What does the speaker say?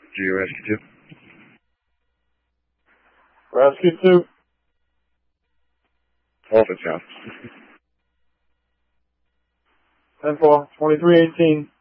GU Rescue 2. Rescue 2. Off it, South. 10-4, 2318.